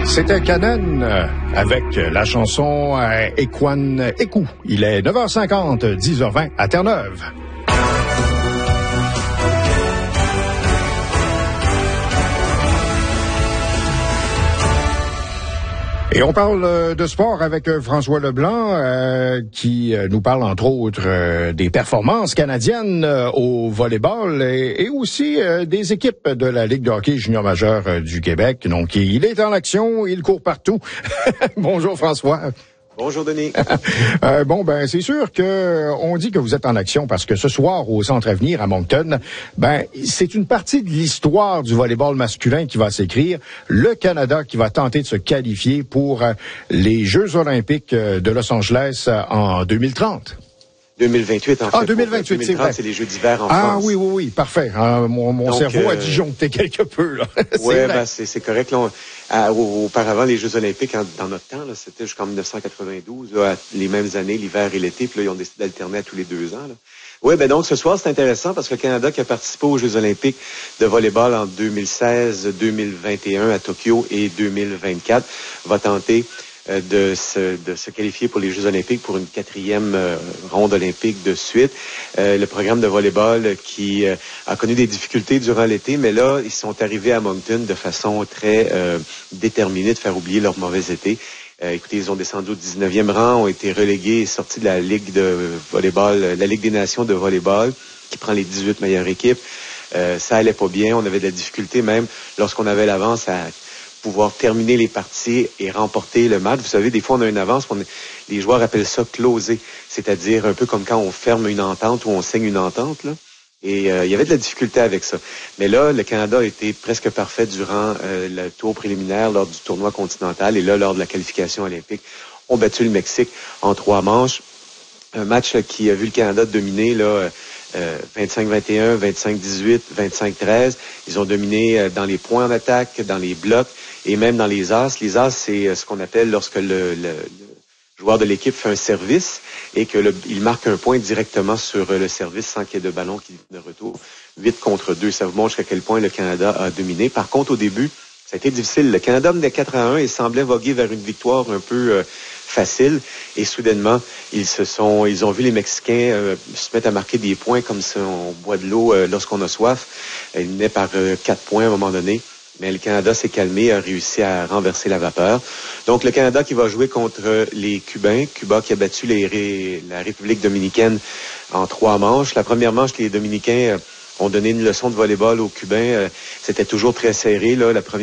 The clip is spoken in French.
C'était Canon avec la chanson Ekwan Eku. Il est 9h50, 10h20 à Terre-Neuve. Et on parle de sport avec François Leblanc qui nous parle entre autres des performances canadiennes au volleyball et aussi des équipes de la Ligue de hockey junior majeur du Québec. Donc il est en action, il court partout. Bonjour François. Bonjour Denis. C'est sûr que on dit que vous êtes en action parce que ce soir au Centre Avenir à Moncton, c'est une partie de l'histoire du volleyball masculin qui va s'écrire. Le Canada qui va tenter de se qualifier pour les Jeux olympiques de Los Angeles en 2030. 2028 en fait. 2028, 2030, c'est vrai. C'est les Jeux d'hiver en France. Oui, parfait. Mon cerveau a disjoncté quelque peu là. C'est correct. Là, auparavant, les Jeux olympiques, dans notre temps, là, c'était jusqu'en 1992, là, les mêmes années, l'hiver et l'été, puis là, ils ont décidé d'alterner à tous les 2 ans. Là. Oui, donc ce soir, c'est intéressant parce que le Canada qui a participé aux Jeux olympiques de volleyball en 2016, 2021 à Tokyo et 2024 va tenter de se qualifier pour les Jeux olympiques pour une 4e ronde olympique de suite. Le programme de volleyball qui a connu des difficultés durant l'été, mais là, ils sont arrivés à Moncton de façon très déterminée de faire oublier leur mauvais été. Écoutez, ils ont descendu au 19e rang, ont été relégués et sortis de la Ligue de volleyball, la Ligue des nations de volleyball, qui prend les 18 meilleures équipes. Ça allait pas bien, on avait de la difficulté même lorsqu'on avait l'avance à pouvoir terminer les parties et remporter le match. Vous savez, des fois, on a une avance, les joueurs appellent ça closer, c'est-à-dire un peu comme quand on ferme une entente ou on signe une entente, là. Et il y avait de la difficulté avec ça. Mais là, le Canada a été presque parfait durant le tour préliminaire lors du tournoi continental et là, lors de la qualification olympique, ont battu le Mexique en 3 manches. Un match là, qui a vu le Canada dominer là 25-21, 25-18, 25-13. Ils ont dominé dans les points en attaque, dans les blocs et même dans les as. Les as, c'est ce qu'on appelle lorsque le joueur de l'équipe fait un service et il marque un point directement sur le service sans qu'il y ait de ballon qui vienne de retour. 8-2, ça vous montre à quel point le Canada a dominé. Par contre, au début, ça a été difficile. Le Canada menait 4-1 et semblait voguer vers une victoire un peu facile. Et soudainement, ils ont vu les Mexicains se mettre à marquer des points comme si on boit de l'eau lorsqu'on a soif. Ils menaient par 4 points à un moment donné. Mais le Canada s'est calmé, a réussi à renverser la vapeur. Donc, le Canada qui va jouer contre les Cubains. Cuba qui a battu la République dominicaine en 3 manches. La première manche, les Dominicains ont donné une leçon de volleyball aux Cubains. C'était toujours très serré, là. La première